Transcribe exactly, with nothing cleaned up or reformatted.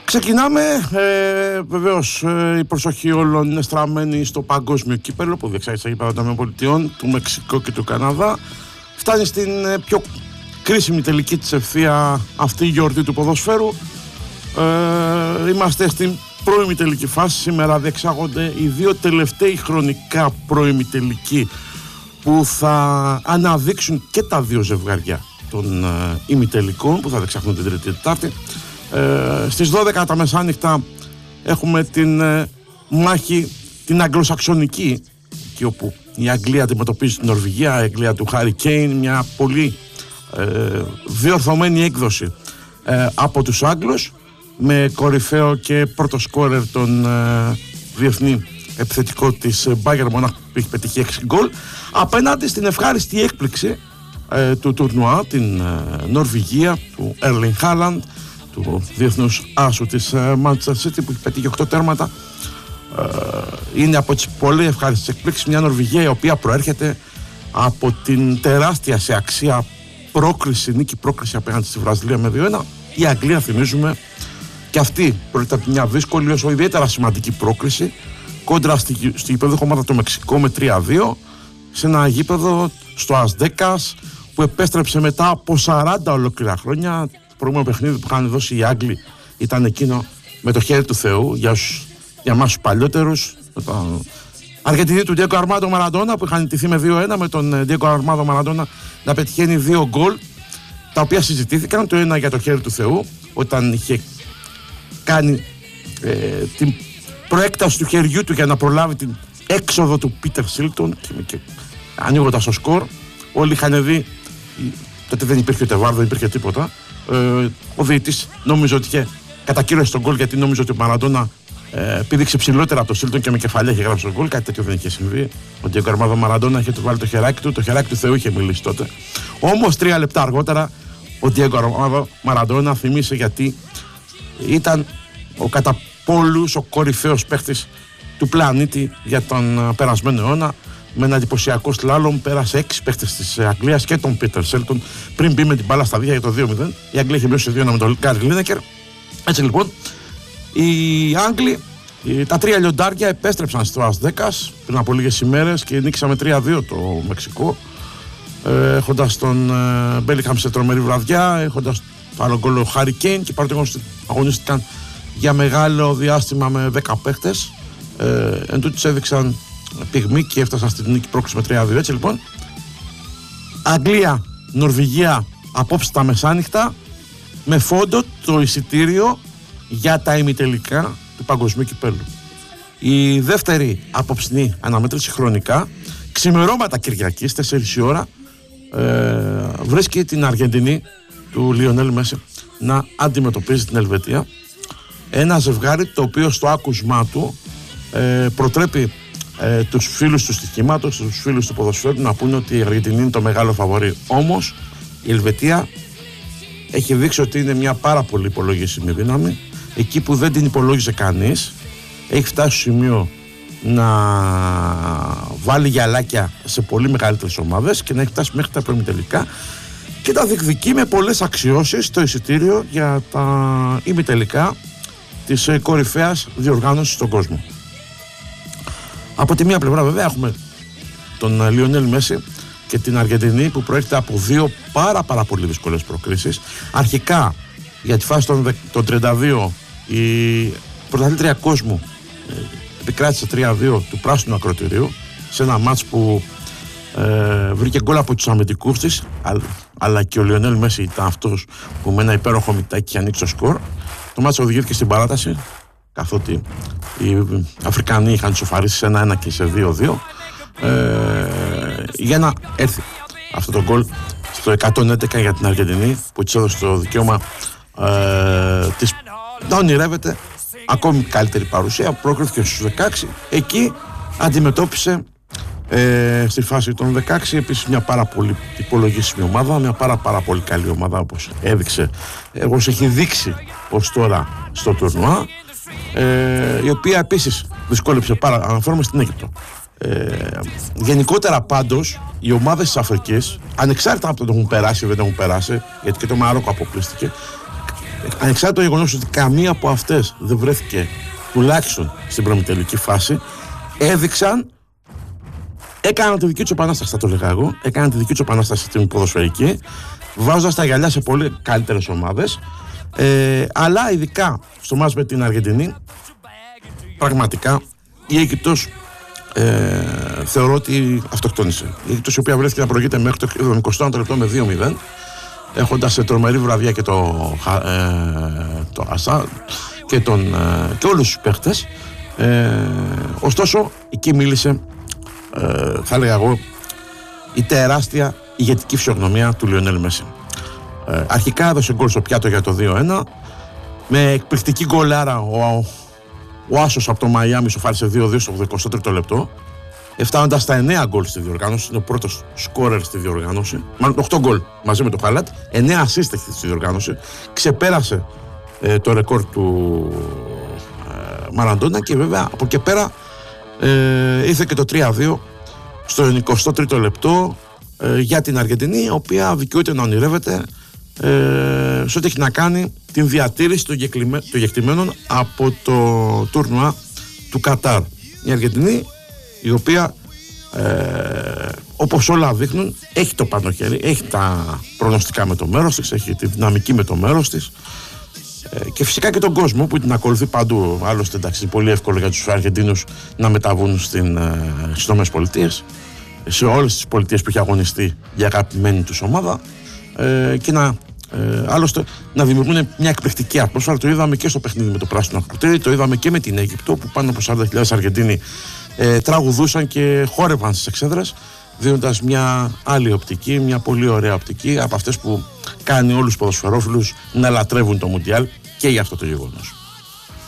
Ξεκινάμε, ε, βεβαίως ε, η προσοχή όλων είναι στραμμένη στο παγκόσμιο κύπελλο που διεξάγεται στα γήπεδα των ΗΠΑ, του Μεξικού και του Καναδά. Φτάνει στην ε, πιο κρίσιμη τελική της ευθεία αυτή η γιορτή του ποδοσφαίρου. Ε, είμαστε στην πρώιμη τελική φάση. Σήμερα διεξάγονται οι δύο τελευταίοι χρονικά πρώιμοι τελικοί που θα αναδείξουν και τα δύο ζευγάρια των ε, ημιτελικών που θα διεξάγουν την Τρίτη και Τετάρτη. Ε, στις δώδεκα τα μεσάνυχτα έχουμε την ε, μάχη την αγγλοσαξονική, εκεί όπου η Αγγλία αντιμετωπίζει την Νορβηγία, η Αγγλία του Χάρι Κέιν, μια πολύ ε, διορθωμένη έκδοση ε, από τους Άγγλους, με κορυφαίο και πρώτο σκόρερ τον ε, διεθνή επιθετικό της Bayern Μονάχου που έχει πετύχει έξι γκολ, απέναντι στην ευχάριστη έκπληξη ε, του τουρνουά, την ε, Νορβηγία του Erling Haaland, του διεθνούς άσου της Manchester City, που έχει πετύχει οκτώ τέρματα. Ε, είναι από τις πολύ ευχάριστες εκπλήξεις μια Νορβηγία η οποία προέρχεται από την τεράστια σε αξία πρόκριση, νίκη πρόκριση απέναντι στη Βραζιλία με δύο ένα. Η Αγγλία, θυμίζουμε, και αυτή προέρχεται από μια δύσκολη όσο ιδιαίτερα σημαντική πρόκριση κόντρα στη, στη γήπεδο ομάδα το Μεξικό με τρία δύο, σε ένα γήπεδο στο Ασδέκας που επέστρεψε μετά από σαράντα ολόκληρα χρόνια. Το προηγούμενο παιχνίδι που είχαν δώσει οι Άγγλοι ήταν εκείνο με το χέρι του Θεού για, os, για εμάς τους παλιότερους, τον Αργεντινή του Ντιέγκο Αρμάντο Μαραντόνα, που είχαν νικηθεί με δύο ένα, με τον Ντιέγκο Αρμάντο Μαραντόνα να πετυχαίνει δύο γκολ, τα οποία συζητήθηκαν. Το ένα για το χέρι του Θεού, όταν είχε κάνει ε, την προέκταση του χεριού του για να προλάβει την έξοδο του Πίτερ Σίλτον και, και ανοίγοντας το σκορ. Όλοι είχαν δει, τότε δεν υπήρχε ούτε βάρ, δεν υπήρχε τίποτα. Ε, ο διαιτητής νόμιζε ότι είχε κατακύρωσε τον γκολ, γιατί νόμιζε ότι ο Μαραντόνα ε, πήδηξε ψηλότερα από το Σίλτον και με κεφαλιά είχε γράψει τον γκολ. Κάτι τέτοιο δεν είχε συμβεί. Ο Ντιέγκο Αρμάντο Μαραντόνα είχε του βάλει το χεράκι του, το χεράκι του Θεού είχε μιλήσει τότε. Όμως τρία λεπτά αργότερα ο Ντιέγκο Αρμάντο Μαραντόνα θυμίσε, γιατί ήταν ο κατά πολλούς ο κορυφαίος παίχτης του πλανήτη για τον περασμένο αιώνα. Με ένα εντυπωσιακό σλάλομ πέρασε έξι παίχτες της Αγγλίας και τον Πίτερ Σέλτον πριν μπει με την μπάλα στα δίχτυα για το δύο μηδέν. Η Αγγλία είχε μειώσει δύο ένα με τον Γκάρι Λίνεκερ. Έτσι λοιπόν, οι Άγγλοι, τα τρία λιοντάρια, επέστρεψαν στο Ασδέκας πριν από λίγες ημέρες και νίκησαν με τρία δύο το Μεξικό, ε, έχοντας τον ε, Μπέλιγχαμ σε τρομερή βραδιά, έχοντας το άλλο γκολ ο Χάρι Κέιν, και παρότι αγωνίστηκαν για μεγάλο διάστημα με δέκα παίχτες, ε, εν τούτης έδειξαν πυγμή και έφτασαν στην νίκη πρόκληση με τρία δύο. Έτσι λοιπόν, Αγγλία, Νορβηγία απόψε τα μεσάνυχτα, με φόντο το εισιτήριο για τα ημιτελικά του παγκοσμίου κυπέλλου. Η δεύτερη απόψινή αναμέτρηση χρονικά, ξημερώματα Κυριακής, τέσσερις η ώρα, ε, βρίσκει την Αργεντινή του Λιονέλ Μέση να αντιμετωπίζει την Ελβετία. Ένα ζευγάρι το οποίο στο άκουσμά του ε, προτρέπει ε, τους φίλους του στοιχήματος, τους φίλους του ποδοσφαίρου να πούνε ότι η Αργεντινή είναι το μεγάλο φαβορί. Όμως η Ελβετία έχει δείξει ότι είναι μια πάρα πολύ υπολογίσιμη δύναμη. Εκεί που δεν την υπολόγιζε κανείς, έχει φτάσει στο σημείο να βάλει γυαλάκια σε πολύ μεγαλύτερες ομάδες και να έχει φτάσει μέχρι τα προημιτελικά και τα διεκδικεί με πολλές αξιώσεις το εισιτήριο για τα ημιτελικά της κορυφαίας διοργάνωσης στον κόσμο. Από τη μία πλευρά βέβαια έχουμε τον Λιονέλ Μέση και την Αργεντινή, που προέρχεται από δύο πάρα πάρα πολύ δύσκολες προκρίσεις. Αρχικά για τη φάση των, των τριάντα δύο η πρωταθλήτρια κόσμου ε, επικράτησε τρία δύο του πράσινου ακροτηρίου σε ένα μάτς που ε, βρήκε γκολ από τους αμυντικούς της, αλλά, αλλά και ο Λιονέλ Μέση ήταν αυτός που με ένα υπέροχο μυτάκι είχε ανοίξει το σκορ. Το μάτς οδηγήθηκε στην παράταση, καθότι οι Αφρικανοί είχαν σοφαρίσει σε ένα ένα και σε δύο δύο, ε, για να έρθει αυτό το γκολ στο εκατόν έντεκα για την Αργεντινή, που της έδωσε το δικαίωμα ε, της να ονειρεύεται ακόμη καλύτερη παρουσία. Προκρίθηκε στους δεκαέξι. Εκεί αντιμετώπισε ε, στη φάση των δεκαέξι επίσης μια πάρα πολύ υπολογίσιμη ομάδα, μια πάρα πάρα πολύ καλή ομάδα, όπως έδειξε, όπως έχει δείξει ως τώρα στο τουρνουά, ε, η οποία επίσης δυσκόλεψε πάρα, αναφέρομαι στην Αίγυπτο. Ε, γενικότερα πάντως οι ομάδες της Αφρικής, ανεξάρτητα από το ότι έχουν περάσει ή δεν έχουν περάσει, γιατί και το Μαρόκο αποκλείστηκε, ανεξάρτητα το γεγονός ότι καμία από αυτές δεν βρέθηκε τουλάχιστον στην προμητελική φάση, έδειξαν, έκαναν τη δική τους επανάσταση, θα το λέγα εγώ, έκαναν τη δική τους επανάσταση στην ποδοσφαιρική, βάζοντας τα γυαλιά σε πολύ καλύτερες ομάδες, ε, αλλά ειδικά στο μάτς με την Αργεντινή, πραγματικά η Αίγυπτος ε, θεωρώ ότι αυτοκτόνησε. Η Αίγυπτος, η οποία βρέθηκε να προηγείται μέχρι το εβδομηκοστό λεπτό με δύο μηδέν, έχοντας σε τρομερή βραδιά και το, ε, το Ασά και, τον, ε, και όλους τους παίχτες. Ε, ωστόσο, εκεί μίλησε, ε, θα έλεγα εγώ, η τεράστια ηγετική φυσιογνωμία του Λιονέλ Μέση. Ε, αρχικά έδωσε γκολ στο πιάτο για το δύο ένα, με εκπληκτική γκολάρα ο, ο Άσος από το Μαϊάμι σοφάρισε δύο δύο στο ογδοηκοστό τρίτο λεπτό, φτάνοντας στα εννέα γκολ στη διοργάνωση. Είναι ο πρώτος σκόρερ στη διοργάνωση, μάλλον οκτώ γκολ μαζί με το Χαλάτ, εννέα assist στη διοργάνωση, ξεπέρασε ε, το ρεκόρ του ε, Μαραντόνα, και βέβαια από εκεί πέρα ε, ήρθε και το τρία δύο στο εικοστό τρίτο λεπτό ε, για την Αργεντινή, η οποία δικαιούται να ονειρεύεται ε, σε ό,τι έχει να κάνει την διατήρηση των κεκτημένων από το τουρνουά του Κατάρ. Η Αργεντινή, η οποία ε, όπως όλα δείχνουν έχει το πάνω χέρι, έχει τα προγνωστικά με το μέρος της, έχει τη δυναμική με το μέρος της, ε, και φυσικά και τον κόσμο που την ακολουθεί παντού. Άλλωστε, εντάξει, είναι πολύ εύκολο για τους Αργεντίνους να μεταβούν στην, ε, στις ΗΠΑ, σε όλες τις πολιτείες που έχει αγωνιστεί για αγαπημένη τους ομάδα, ε, και να Ε, άλλωστε να δημιουργούν μια εκπληκτική ατμόσφαιρα. Το είδαμε και στο παιχνίδι με το πράσινο ακροτήρι, το είδαμε και με την Αίγυπτο, που πάνω από σαράντα χιλιάδες Αργεντίνοι ε, τραγουδούσαν και χόρευαν στις εξέδρες, δίνοντας μια άλλη οπτική, μια πολύ ωραία οπτική, από αυτές που κάνει όλους τους ποδοσφαιρόφιλους να λατρεύουν το Μουντιάλ, και για αυτό το γεγονός.